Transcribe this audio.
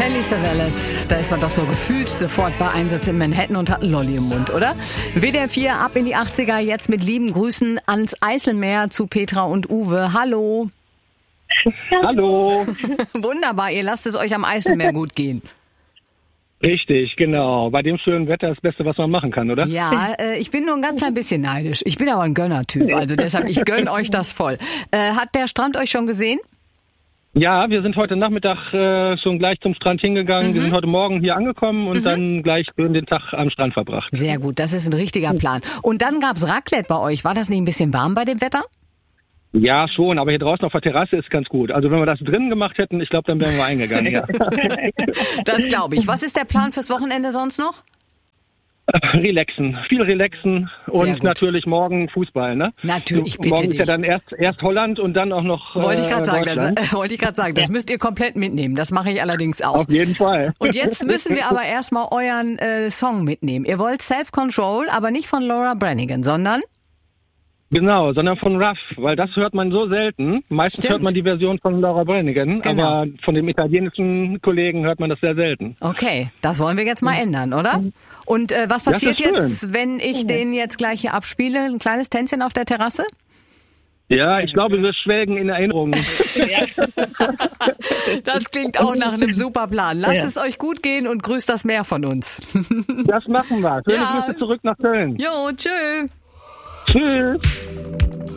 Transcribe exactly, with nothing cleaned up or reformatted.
Telly Savalas, da ist man doch so gefühlt sofort bei Einsatz in Manhattan und hat einen Lolli im Mund, oder? W D R vier ab in die achtziger, jetzt mit lieben Grüßen ans Eiselmeer zu Petra und Uwe. Hallo. Hallo. Wunderbar, ihr lasst es euch am Eiselmeer gut gehen. Richtig, genau. Bei dem schönen Wetter das Beste, was man machen kann, oder? Ja, äh, ich bin nur ein ganz klein bisschen neidisch. Ich bin aber ein Gönnertyp, also deshalb, ich gönn euch das voll. Äh, hat der Strand euch schon gesehen? Ja, wir sind heute Nachmittag äh, schon gleich zum Strand hingegangen. Mhm. Wir sind heute Morgen hier angekommen und Mhm. dann gleich den Tag am Strand verbracht. Sehr gut, das ist ein richtiger Plan. Und dann gab's Raclette bei euch. War das nicht ein bisschen warm bei dem Wetter? Ja, schon, aber hier draußen auf der Terrasse ist ganz gut. Also wenn wir das drinnen gemacht hätten, ich glaube, dann wären wir eingegangen, ja. Das glaube ich. Was ist der Plan fürs Wochenende sonst noch? Relaxen, viel relaxen Sehr und gut. natürlich morgen Fußball, ne? Natürlich, bitte Morgen ist ja dich. dann erst, erst Holland und dann auch noch äh, Wollte ich gerade sagen, das, Deutschland. äh, wollte ich gerade sagen, das müsst ihr komplett mitnehmen. Das mache ich allerdings auch. Auf jeden Fall. Und jetzt müssen wir aber erstmal euren äh, Song mitnehmen. Ihr wollt Self-Control, aber nicht von Laura Branigan, sondern? Genau, sondern von Ruff, weil das hört man so selten. Meistens Stimmt. hört man die Version von Laura Branigan, Genau. aber von dem italienischen Kollegen hört man das sehr selten. Okay, das wollen wir jetzt mal ändern, oder? Und äh, was Das passiert ist schön. jetzt, wenn ich den jetzt gleich hier abspiele? Ein kleines Tänzchen auf der Terrasse? Ja, ich glaube, wir schwelgen in Erinnerungen. Das klingt auch nach einem super Plan. Lasst Ja. es euch gut gehen und grüßt das Meer von uns. Das machen wir. Schöne Ja. Grüße zurück nach Köln. Jo, tschö. Tschüss.